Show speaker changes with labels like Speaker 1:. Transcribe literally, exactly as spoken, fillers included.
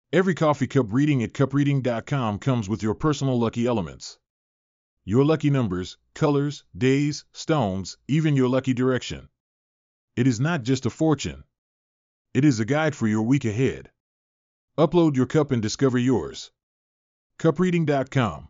Speaker 1: Every coffee cup reading at cup reading dot com comes with your personal lucky elements. Your lucky numbers, colors, days, stones, even your lucky direction. It is not just a fortune. It is a guide for your week ahead. Upload your cup and discover yours. cup reading dot com